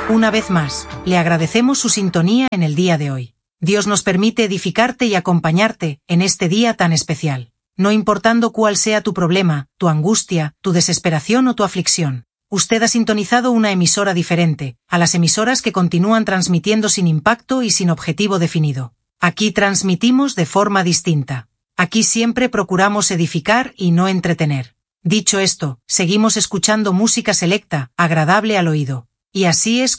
Una vez más, le agradecemos su sintonía en el día de hoy. Dios nos permite edificarte y acompañarte en este día tan especial. No importando cuál sea tu problema, tu angustia, tu desesperación o tu aflicción, usted ha sintonizado una emisora diferente a las emisoras que continúan transmitiendo sin impacto y sin objetivo definido. Aquí transmitimos de forma distinta. Aquí siempre procuramos edificar y no entretener. Dicho esto, seguimos escuchando música selecta, agradable al oído. Y así es